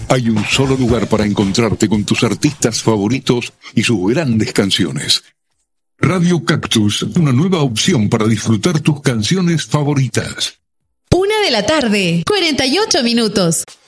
Hay un solo lugar para encontrarte con tus artistas favoritos y sus grandes canciones. Radio Cactus, una nueva opción para disfrutar tus canciones favoritas. 1:00 PM, 48 minutos.